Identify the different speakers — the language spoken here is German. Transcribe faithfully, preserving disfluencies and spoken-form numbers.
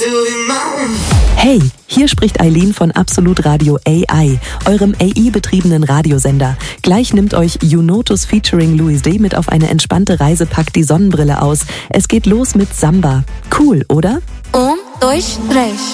Speaker 1: Hey, hier spricht Eileen von Absolut Radio A I, eurem A I-betriebenen Radiosender. Gleich nimmt euch Junotus featuring Louis D. mit auf eine entspannte Reise, packt die Sonnenbrille aus. Es geht los mit Samba. Cool, oder?
Speaker 2: Um, dois, três.